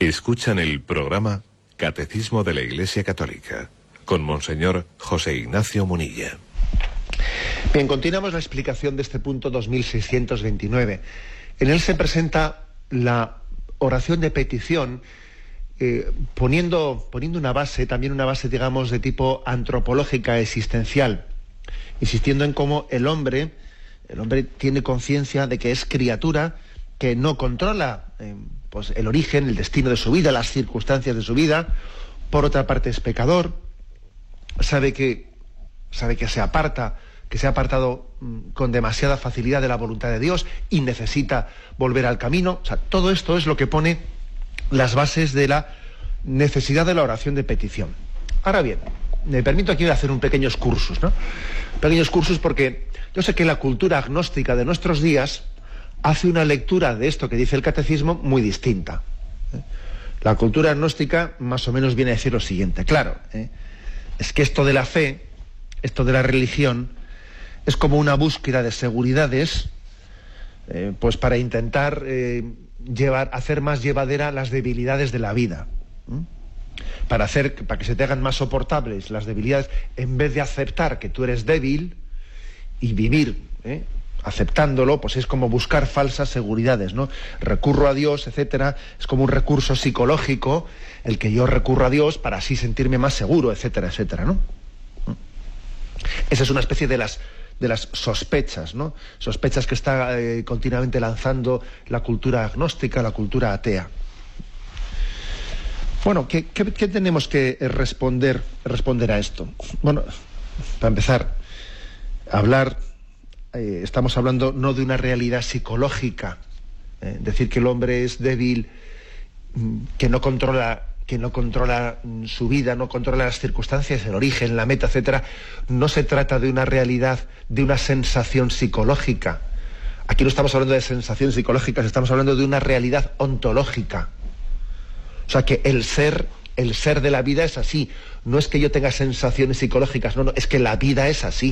Escuchan el programa Catecismo de la Iglesia Católica con Monseñor José Ignacio Munilla. Bien, continuamos la explicación de este punto 2629. En él se presenta la oración de petición, poniendo una base, también una base, digamos, de tipo antropológica, existencial, insistiendo en cómo el hombre tiene conciencia de que es criatura, que no controla pues el origen, el destino de su vida, las circunstancias de su vida. Por otra parte es pecador, sabe que se ha apartado con demasiada facilidad de la voluntad de Dios y necesita volver al camino. O sea, todo esto es lo que pone las bases de la necesidad de la oración de petición. Ahora bien, me permito aquí hacer un pequeños cursus, ¿no? Pequeños cursus porque yo sé que la cultura agnóstica de nuestros días hace una lectura de esto que dice el catecismo muy distinta. La cultura agnóstica más o menos viene a decir lo siguiente: claro, es que esto de la fe, esto de la religión, es como una búsqueda de seguridades, pues para intentar hacer más llevadera las debilidades de la vida, para que se te hagan más soportables las debilidades, en vez de aceptar que tú eres débil y vivir aceptándolo, pues es como buscar falsas seguridades, ¿no? Recurro a Dios, etcétera, es como un recurso psicológico el que yo recurro a Dios para así sentirme más seguro, etcétera, etcétera, ¿no? Esa es una especie de las sospechas, ¿no? Sospechas que está continuamente lanzando la cultura agnóstica, la cultura atea. Bueno, ¿qué tenemos que responder a esto? Bueno, para empezar, estamos hablando no de una realidad psicológica, decir que el hombre es débil, que no controla su vida, no controla las circunstancias, el origen, la meta, etcétera. No se trata de una realidad, de una sensación psicológica. Aquí no estamos hablando de sensaciones psicológicas, estamos hablando de una realidad ontológica. O sea, que el ser de la vida es así. No es que yo tenga sensaciones psicológicas, no, es que la vida es así.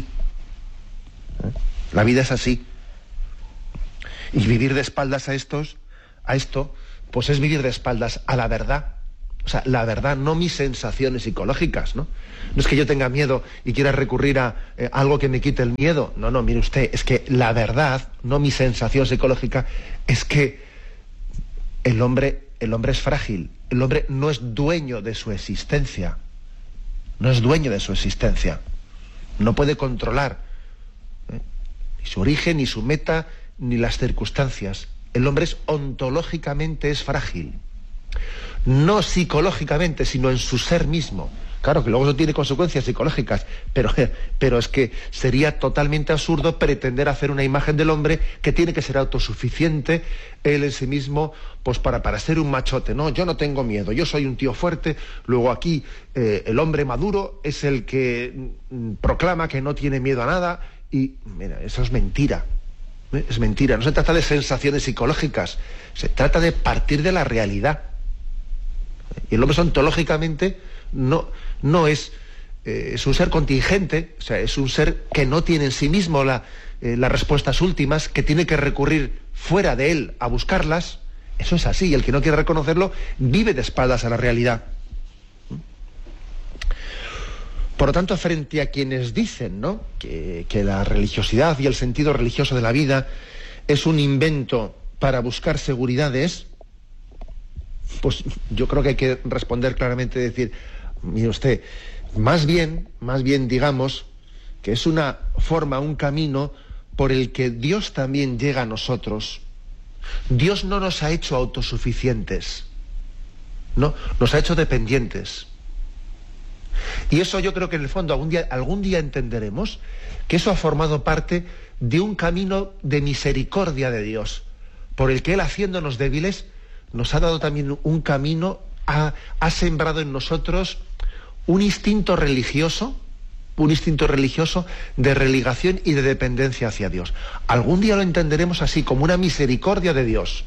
La vida es así. Y vivir de espaldas a esto, pues es vivir de espaldas a la verdad. O sea, la verdad, no mis sensaciones psicológicas, ¿no? No es que yo tenga miedo y quiera recurrir a algo que me quite el miedo. No, mire usted, es que la verdad, no mi sensación psicológica, es que el hombre es frágil. El hombre no es dueño de su existencia. No es dueño de su existencia. No puede controlar ni su origen, ni su meta, ni las circunstancias. El hombre ontológicamente es frágil. No psicológicamente, sino en su ser mismo. Claro que luego eso tiene consecuencias psicológicas, pero es que sería totalmente absurdo pretender hacer una imagen del hombre que tiene que ser autosuficiente, él en sí mismo, pues para ser un machote. No, yo no tengo miedo, yo soy un tío fuerte. Luego aquí el hombre maduro es el que proclama que no tiene miedo a nada, y mira, eso es mentira. Es mentira, no se trata de sensaciones psicológicas, se trata de partir de la realidad. Y el hombre ontológicamente no es un ser contingente, o sea, es un ser que no tiene en sí mismo las respuestas últimas, que tiene que recurrir fuera de él a buscarlas. Eso es así, y el que no quiere reconocerlo vive de espaldas a la realidad. Por lo tanto, frente a quienes dicen, ¿no?, que la religiosidad y el sentido religioso de la vida es un invento para buscar seguridades, pues yo creo que hay que responder claramente, decir, mire usted, más bien digamos que es una forma, un camino por el que Dios también llega a nosotros. Dios no nos ha hecho autosuficientes, no, nos ha hecho dependientes. Y eso yo creo que en el fondo algún día entenderemos que eso ha formado parte de un camino de misericordia de Dios, por el que Él, haciéndonos débiles, nos ha dado también un camino, ha sembrado en nosotros un instinto religioso de religación y de dependencia hacia Dios. Algún día lo entenderemos así, como una misericordia de Dios.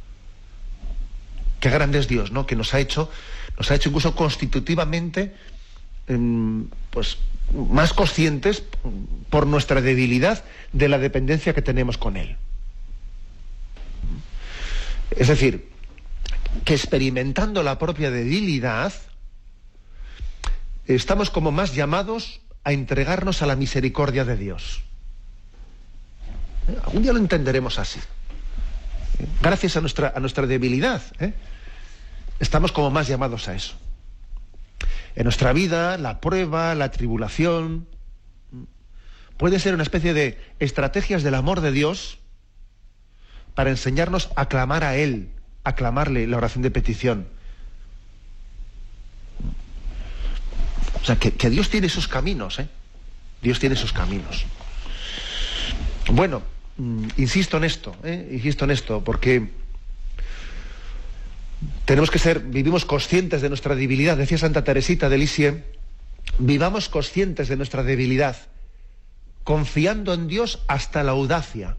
Qué grande es Dios, ¿no?, que nos ha hecho incluso constitutivamente pues más conscientes por nuestra debilidad de la dependencia que tenemos con Él. Es decir, que experimentando la propia debilidad, estamos como más llamados a entregarnos a la misericordia de Dios. Algún día lo entenderemos así. Gracias a nuestra debilidad, estamos como más llamados a eso. En nuestra vida, la prueba, la tribulación, puede ser una especie de estrategias del amor de Dios para enseñarnos a clamar a Él, a clamarle la oración de petición. O sea, que Dios tiene sus caminos, Dios tiene sus caminos. Bueno, insisto en esto, porque vivimos conscientes de nuestra debilidad. Decía Santa Teresita de Lisieux, vivamos conscientes de nuestra debilidad, confiando en Dios hasta la audacia.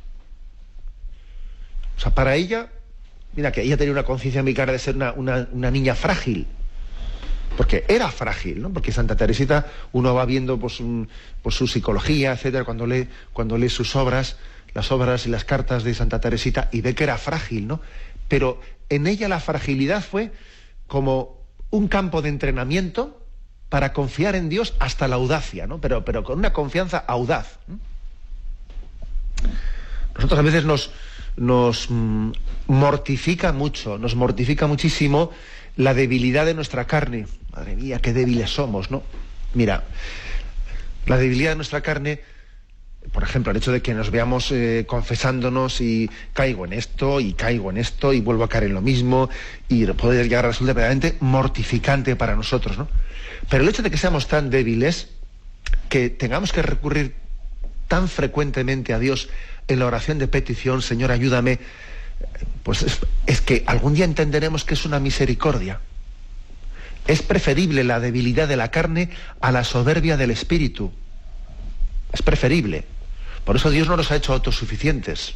O sea, para ella, mira que ella tenía una conciencia muy clara de ser una niña frágil, porque era frágil, ¿no? Porque Santa Teresita, uno va viendo pues su psicología, etcétera, cuando lee sus obras, las obras y las cartas de Santa Teresita, y ve que era frágil, ¿no? Pero en ella la fragilidad fue como un campo de entrenamiento para confiar en Dios hasta la audacia, ¿no? Pero con una confianza audaz. Nosotros a veces nos mortifica mucho, nos mortifica muchísimo la debilidad de nuestra carne. Madre mía, qué débiles somos, ¿no? Mira, la debilidad de nuestra carne, por ejemplo, el hecho de que nos veamos confesándonos y caigo en esto y vuelvo a caer en lo mismo, y puede llegar a resultar verdaderamente mortificante para nosotros, ¿no? Pero el hecho de que seamos tan débiles, que tengamos que recurrir tan frecuentemente a Dios en la oración de petición, Señor, ayúdame, pues es que algún día entenderemos que es una misericordia. Es preferible la debilidad de la carne a la soberbia del espíritu. Es preferible. Por eso Dios no nos ha hecho autosuficientes.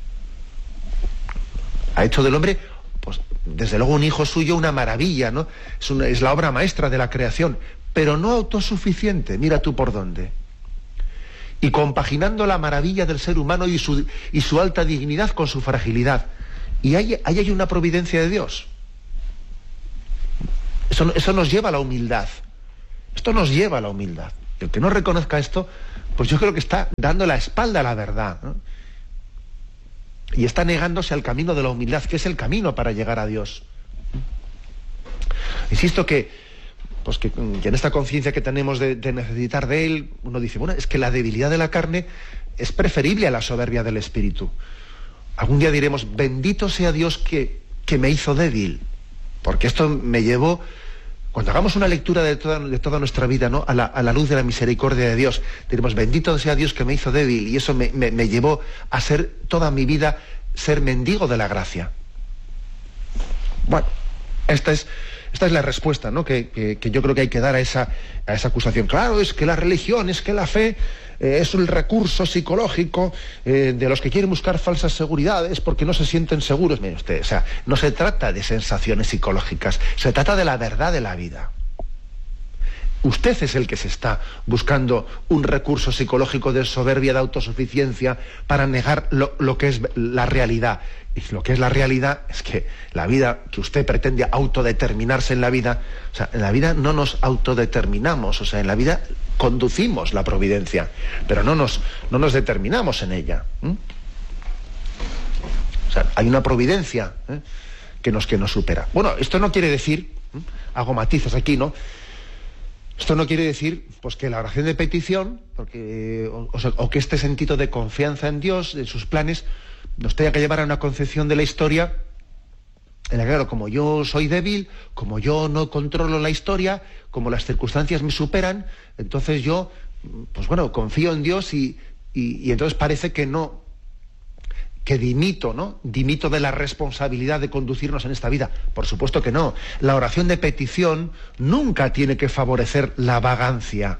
Ha hecho del hombre, pues desde luego, un hijo suyo, una maravilla, ¿no? Es la obra maestra de la creación, pero no autosuficiente. Mira tú por dónde. Y compaginando la maravilla del ser humano y su alta dignidad con su fragilidad. Y ahí hay una providencia de Dios. Eso nos lleva a la humildad. Esto nos lleva a la humildad. El que no reconozca esto, pues yo creo que está dando la espalda a la verdad, ¿no? Y está negándose al camino de la humildad, que es el camino para llegar a Dios. Insisto que en esta conciencia que tenemos de necesitar de Él, uno dice, bueno, es que la debilidad de la carne es preferible a la soberbia del espíritu. Algún día diremos, bendito sea Dios que me hizo débil, porque esto me llevó, cuando hagamos una lectura de toda nuestra vida, ¿no?, a la luz de la misericordia de Dios, diremos, bendito sea Dios que me hizo débil, y eso me llevó a ser toda mi vida, ser mendigo de la gracia. Bueno, esta es la respuesta, ¿no?, que yo creo que hay que dar a esa acusación. Claro, es que la religión, es que la fe es el recurso psicológico de los que quieren buscar falsas seguridades porque no se sienten seguros. Mire usted, o sea, no se trata de sensaciones psicológicas, se trata de la verdad de la vida. Usted es el que se está buscando un recurso psicológico de soberbia, de autosuficiencia, para negar lo que es la realidad. Y lo que es la realidad es que la vida que usted pretende autodeterminarse en la vida, o sea, en la vida no nos autodeterminamos, o sea, en la vida conducimos la providencia, pero no nos determinamos en ella. O sea, hay una providencia que nos supera. Bueno, esto no quiere decir, hago matices aquí, ¿no? Esto no quiere decir pues que la oración de petición, o que este sentido de confianza en Dios, en sus planes, nos tenga que llevar a una concepción de la historia en la que, claro, como yo soy débil, como yo no controlo la historia, como las circunstancias me superan, entonces yo, pues bueno, confío en Dios y entonces parece que dimito de la responsabilidad de conducirnos en esta vida. Por supuesto que no. La oración de petición nunca tiene que favorecer la vagancia.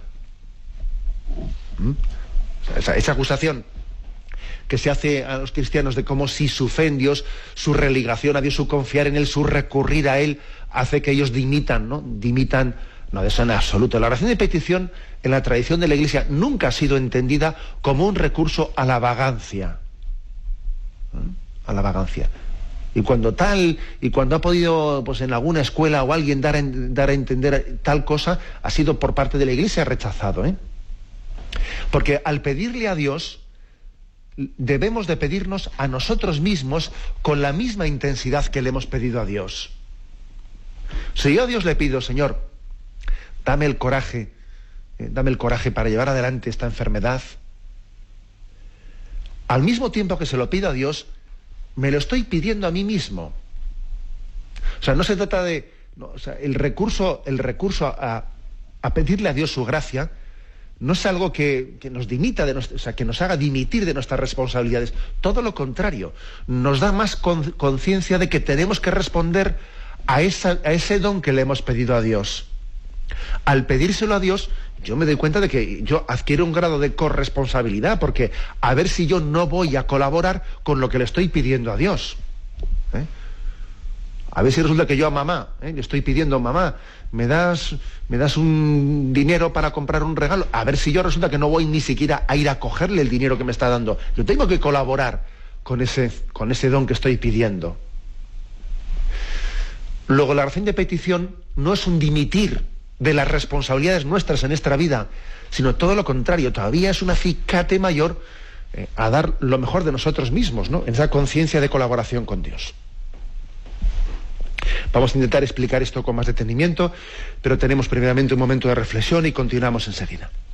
Esa acusación que se hace a los cristianos de como si su fe en Dios, su religación a Dios, su confiar en Él, su recurrir a Él, hace que ellos dimitan, ¿no? No, de eso en absoluto. La oración de petición en la tradición de la Iglesia nunca ha sido entendida como un recurso a la vagancia. A la vagancia. Y cuando ha podido, pues en alguna escuela o alguien dar a entender tal cosa, ha sido por parte de la Iglesia rechazado, ¿eh? Porque al pedirle a Dios, debemos de pedirnos a nosotros mismos con la misma intensidad que le hemos pedido a Dios. Si yo a Dios le pido, Señor, dame el coraje para llevar adelante esta enfermedad, al mismo tiempo que se lo pido a Dios, me lo estoy pidiendo a mí mismo. O sea, no se trata de... no, o sea, el recurso a pedirle a Dios su gracia no es algo que nos dimita que nos haga dimitir de nuestras responsabilidades. Todo lo contrario, nos da más conciencia de que tenemos que responder a ese don que le hemos pedido a Dios. Al pedírselo a Dios, yo me doy cuenta de que yo adquiero un grado de corresponsabilidad, porque a ver si yo no voy a colaborar con lo que le estoy pidiendo a Dios. A ver si resulta que yo a mamá, le estoy pidiendo, mamá, ¿me das un dinero para comprar un regalo? A ver si yo resulta que no voy ni siquiera a ir a cogerle el dinero que me está dando. Yo tengo que colaborar con ese don que estoy pidiendo. Luego, la oración de petición no es un dimitir de las responsabilidades nuestras en esta vida, sino todo lo contrario, todavía es un acicate mayor a dar lo mejor de nosotros mismos, ¿no? En esa conciencia de colaboración con Dios. Vamos a intentar explicar esto con más detenimiento, pero tenemos primeramente un momento de reflexión y continuamos enseguida.